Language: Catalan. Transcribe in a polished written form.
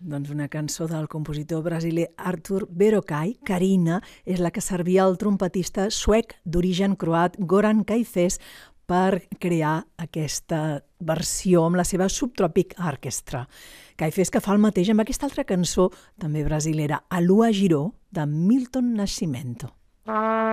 Doncs una cançó del compositor brasiler Arthur Verocai, Carina, és la que servia el trompetista suec d'origen croat Goran Kaifes per crear aquesta versió amb la seva Subtropic Orchestra. Kaifes que fa el mateix amb aquesta altra cançó, també brasilera, A Lua Giró, de Milton Nascimento.